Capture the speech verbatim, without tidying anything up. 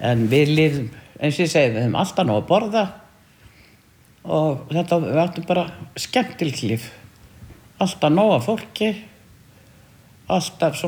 En við lifum, eins og ég segi, við höfum alltaf nóg að borða og þetta, við áttum bara skemmtilegt líf. Alltaf nóg af fólki, alltaf svona